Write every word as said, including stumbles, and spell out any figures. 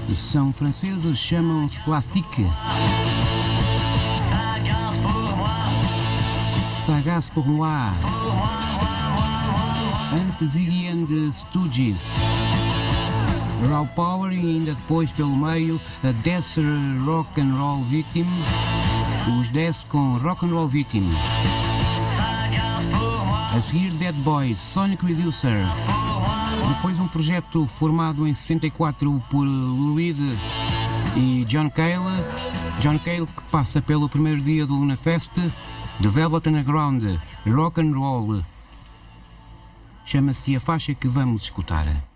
São franceses, chamam-se Plastique. Sagaz pour moi. Antes Iggy and the Stooges. Raw Power e ainda depois pelo meio a Desert Rock and Roll Victim. Os Death com Rock and Roll Victim. A seguir Dead Boys, Sonic Reducer. Depois um projeto formado em sessenta e quatro por Lou Reed e John Cale. John Cale que passa pelo primeiro dia do Luna Fest. The Velvet Underground, Rock and Roll. Chama-se a faixa que vamos escutar.